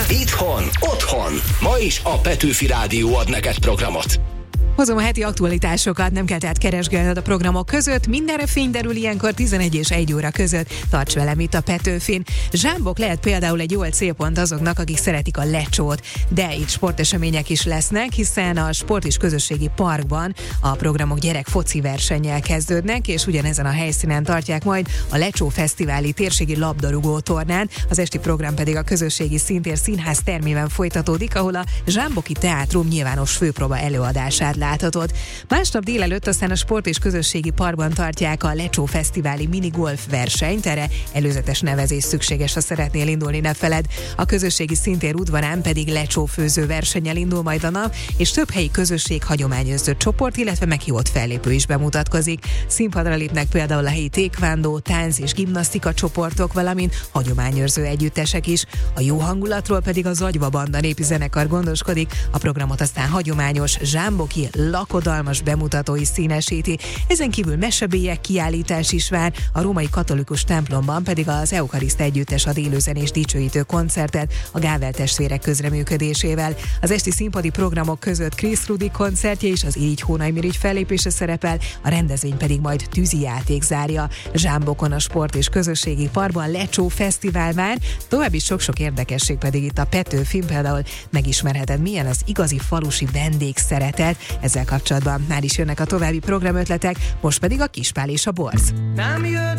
Itthon, otthon. Ma is a Petőfi Rádió ad neked programot. Hozom a heti aktualitásokat, nem kell tehát keresgélned a programok között, mindenre fény derül ilyenkor 11 és 1 óra között. Tarts velem itt a Petőfin. Zsámbok lehet például egy jó célpont azoknak, akik szeretik a lecsót, de itt sportesemények is lesznek, hiszen a Sport és Közösségi Parkban a programok gyerek foci versennyel kezdődnek, és ugyanezen a helyszínen tartják majd a Lecsó Fesztiváli térségi labdarúgó tornán. Az esti program pedig a Közösségi Színtér színház termében folytatódik, ahol a Zsámboki Teátrum nyilvános főpróba előadását láthatod. Másnap délelőtt aztán a Sport és Közösségi Parkban tartják a Lecsó Fesztiváli minigolf versenyt, erre előzetes nevezés szükséges, ha szeretnél indulni, ne feled. A Közösségi Színtér udvarán pedig lecsó főző versennyel indul majd a nap, és több helyi közösség hagyományőrző csoport, illetve meghívott fellépő is bemutatkozik. Színpadra lépnek például a helyi taekwondo, tánc és gimnasztika csoportok, valamint hagyományőrző együttesek is. A jó hangulatról pedig a Zagyva Banda népi zenekar gondoskodik, a programot aztán hagyományos zsámboki lakodalmas bemutatói színesíti. Ezen kívül mesebélyek, kiállítás is vár, a római katolikus templomban pedig az Euchariszt együttes ad élőzenés dicsőítő koncertet a Gável testvérek közreműködésével. Az esti színpadi programok között Krisz Rudi koncertje és az Irigy Hónai Mirigy fellépése szerepel, a rendezvény pedig majd tűzijáték zárja. Zsámbokon a Sport és Közösségi Parkban Lecsó Fesztivál vár, további sok-sok érdekesség pedig itt a Petőfin, például megismerheted, milyen az igazi falusi vendégszeretet. Ezzel kapcsolatban már is jönnek a további programötletek, most pedig a Kispál és a Borz.